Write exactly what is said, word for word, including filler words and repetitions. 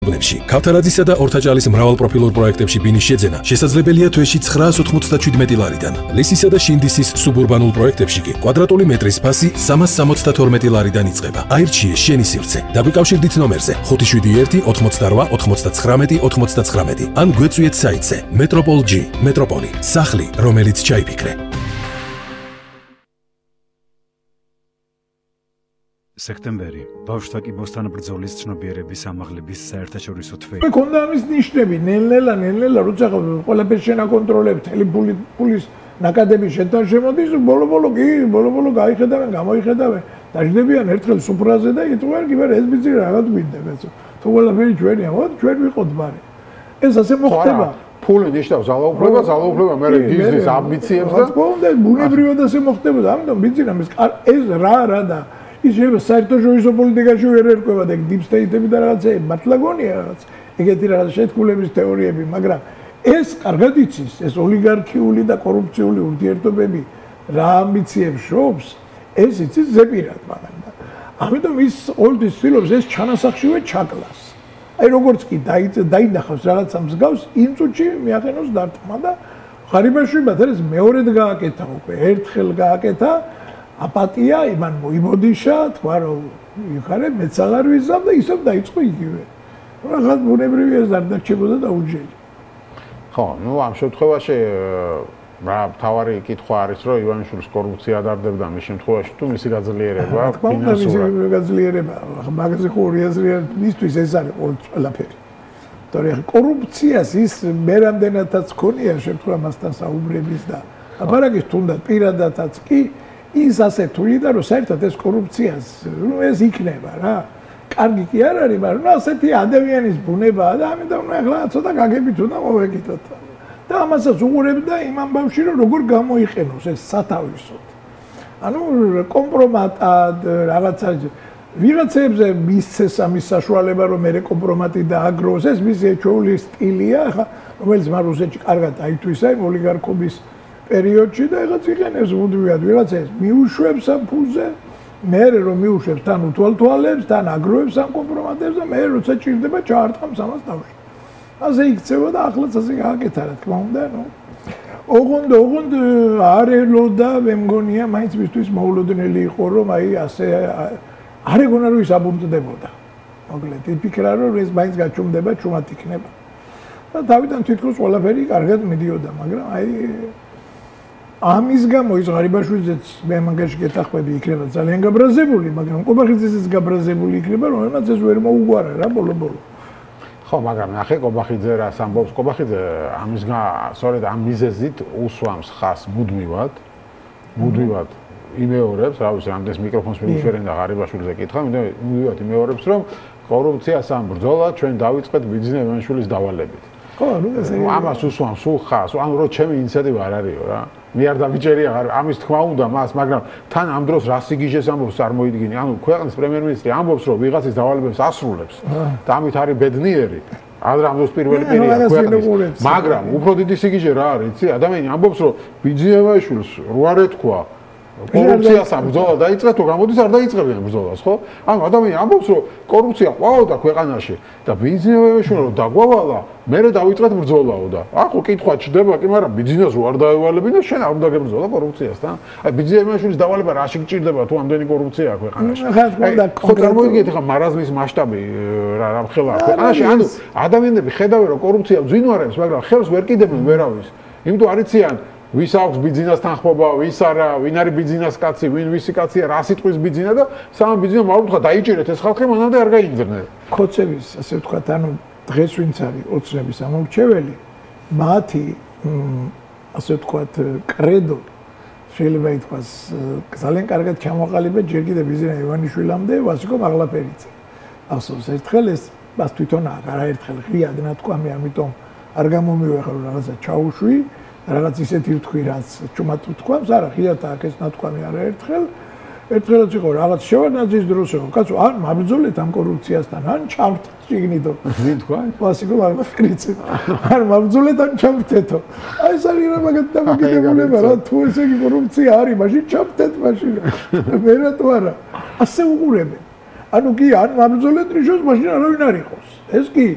ბუნებში. ქავთარაძისა და ორთაჭალის მრავალპროფილურ პროექტებში ბინის შეძენა შესაძლებელია თვეში ცხრაას ოთხმოცდაშვიდი ლარიდან. ლისისა და შინდისის სუბურბანულ პროექტებში კი კვადრატული მეტრის ფასი სამას სამოცდათორმეტი ლარიდან იწყება. აირჩიე შენი სივრცე. დაგვიკავშირდით ნომერზე ხუთი შვიდი ერთი ოთხმოცდაოთხ ოთხმოცდათხრამეტი ოთხმოცდათხრამეტი ან გვეწვიეთ საიტზე Metropol G. Metropoli. სახლი, რომელიც ჩაიფიქრე. სექტემბერი ბავშვთა კიბოსთან ბრძოლის ცნობიერების ამაღლების საერთაშორისო თვე. მეკონდა ამის ნიშნები, ნელ-ნელა, ნელ-ნელა, როცა ყველაფერს შენაკონტროლებ, თელი ფულის ნაკადები შენთან შემოდის, ბოლო-ბოლო კი, ბოლო-ბოლო გაიხედავენ, გამოიხედავენ, დაждდებიან ერთხელ სუფრაზე და იტყვიან, კი მაგრამ ეს ბიძი რაღაც გვინდა, კაცო. თუ ყველაფერი ჩვენია, მოდი ჩვენ ვიყოთ ბარი. ეს ასე მოხდება. ფული ნიშნავს ძალაუფლებას, ძალაუფლება მე გიზის ამბიციებს და თქონდა ბუნებრივად ასე მოხდებოდა. ამიტომ ბიძი რამის ეს რა რა და ის შეიძლება საერთაშორისო პოლიტიკაში ვერ ერკვევა და deep state-ები და რაღაცეები, მართლა გონია რაღაც ეგეთი რაღაც შეთქმულების თეორიები, მაგრამ ეს კარგად იცის, ეს ოლიგარქიული და კორუფციული ურთიერთობები რა ამბიციებს შობს, ეს იცის ზეპირად მაგრამ. ამიტომ ის ყოველთვის ცდილობს ეს ჩანასახშივე ჩაკლას. აი როგორც კი დაინახავს რაღაცა მსგავს, იმ წუთში მიახენოს დარტყმა და ღარიბაშვებად ეს მეორედ გააკეთა უკვე, ერთხელ გააკეთა აპატია, იმან მოიბოდიშა, თქვა რომ იხარე მეც აღარ ვიზამ და ისევ დაიწყო იგივე. რაღაც ბუნებრივი ეს არ დარჩებოდა დაუჯელი. ხო, ну ამ შემთხვევაში რა თავარი კითხვა არის, რომ ივანიშვილის კორუფცია დარდებდა მის შემთხვევაში თუ მისი გაძლიერება, ფინანსურად გაძლიერება, მაგაზე ხო ორი აზრია, მისთვის ეს არის ყველაფერი. თორე კორუფციას ის მე რამდენადაც ქონია შემთხვევა მასთან საუბრების და აბარაკის თუნდაც პირადადაც კი ის ასე თვლიდა, რომ საერთოდ ეს კორუფციას, ნუ ეს იქნება რა. კარგი კი არ არის, მაგრამ ასეთი ადამიანის ბუნებაა და ამიტომ ახლა ცოტა გაგებით უნდა მოვეკითხოთ. და ამასაც უყურებდა იმ ამბავში, რომ როგორ გამოიყენოს ეს სათავისოდ. ანუ კომპრომატად რაღაცა ვიღაცებზე მისცეს ამის საშუალება, რომ მე კომპრომატი დააგროვოს, ეს მისი ეჩვეული სტილია, ახლა რომელიც მან რუსეთში კარგად აითვისა იმ ოლიგარქობის პერიოდში და ეხაც იყენებს მუდმივად ვიღაცას მიუშვებს ამ ფულზე, მე რომ მიუშვებს თან უთვალთვალებს, თან აგროვებს ამ კომპრომატებს და მე როცა ჭირდება ჩაარტყამს ამას თავში. ასე იქცევა და ახლაც ასე გააკეთა რა თქმა უნდა, ნუ. ოღონდ ოღონდ არ ელოდა, მე მგონია, მაინც მისთვის მოულოდნელი იყო, რომ აი ასე არ ეგონა რომ ის აბუნტდებოდა. მოკლედ, იფიქრა რომ ეს მაინც გაჩუმდება, ჩუმად იქნება. და თავიდან თვითონ ყველაფერი კარგად მიდიოდა, მაგრამ აი ამის გამო ის ღარიბაშვილზეც მე მაგაში გეთახვები იქნება ძალიან გაბრაზებული, მაგრამ ყობახიძეც გაბრაზებული იქნება, რომელმაც ეს ვერ მოუგვარა რა ბოლო-ბოლო. ხო, მაგრამ ნახე ყობახიძე რას ამბობს, ყობახიძე ამის სწორედ ამ მიზეზით უსვამს ხას მუდმივად, მუდმივად იმეორებს, რა ვიცი, რამდენს მიკროფონს მიუშვერენ და ღარიბაშვილზე კითხა, მუდმივად იმეორებს, რომ კორუფციას ამ ბრძოლა ჩვენ დავიწყეთ ბიძინა ივანიშვილის დავალებით. ხო, ნუ ესე ამას უსვამს უხას, ანუ რო ჩემი ინიციატივა არ არისო რა. მე არ დამიჭერია ამის თქმა უნდა მას, მაგრამ თან ამ დროს რა სიგიჟეს ამბობს წარმოიდგინე. ანუ ქვეყნის პრემიერ-მინისტრი ამბობს, რომ ვიღაცის დავალებებს ასრულებს და ამით არის ბედნიერი. ადრე ამ დროს პირველი პირია ქვეყნის. მაგრამ უფრო დიდი სიგიჟე რა არის, იცი? ადამიანი ამბობს, რომ ბიძინა ივანიშვილს რო არ ეთქვა კორუფციას ამ ბრძოლა დაიწყეთ, თუ გამოდის არ დაიწყებიან ბრძოლას, ხო? ანუ ადამიანი ამბობს, რომ კორუფცია ყვაოდა ქვეყანაში და ბიძინა ივანიშვილი რომ დაგვავალა, მერე დავიწყეთ ბრძოლაო და ახო კითხვა ჩდება კი, მაგრამ ბიძინას რო არ დაევალებინა, შენ არ უნდა გებრძოლა კორუფციასთან. აი ბიძინა ივანიშვილის დავალება რაში გჭირდება თუ ამდენი კორუფციაა ქვეყანაში? ხო, წარმოიდგინეთ ახლა მარაზმის მასშტაბი რა რა ხელა ქვეყანაში, ანუ ადამიანები ხედავენ რომ კორუფცია ძვინვარებს, მაგრამ ხელს ვერ კიდებენ ვერავის. იმიტომ არიციან ვის აქვს ბიძინას თანხმობა, ვის არა, ვინ არის ბიძინას კაცი, ვინ ვისი კაცია, რა სიტყვის ბიძინა და სამ ბიძინამ არ უთხრა დაიჭირეთ ეს ხალხი, მანამდე არ გაიგრძნეთ. ხოცების, ასე ვთქვათ, ანუ დღეს ვინც არის ოცნების ამომრჩეველი, მათი ასე ვთქვათ, კრედო შეიძლება ითქვას ძალიან კარგად ჩამოყალიბა ჯერ კიდევ ბიძინა ივანიშვილამდე ვასიკო მაღლაფერიძე. ახსოვს ერთხელ ეს მას თვითონ არაერთხელ ღიად ნათქვამი, ამიტომ არ გამომივეხა რომ რაღაცა ჩაუშვი. რაღაც ისეთი ვთქვი, რაც ჩუმად ვთქვამს, არა, ღიად აქ ეს ნათქვამი არა ერთხელ. ერთხელაც იყო რაღაც შევარდნაძის დროს იყო, კაცო, ან მაბრძოლეთ ამ კორუფციასთან, ან ჩამრთეთ შიგნითო. ვინ თქვა? ვასიკო მაღლაფერიძე. ან მაბრძოლეთ, ან ჩამრთეთო. აი ეს არის რა მაგათ დამოკიდებულება რა, თუ ესე იგი კორუფცია არის, მაშინ ჩამრთეთ მაშინ. მე რატო არა? ასე უყურებენ. ანუ კი, ან მაბრძოლეთ ნიშნავს, მაშინ არავინ არ იყოს. ეს კი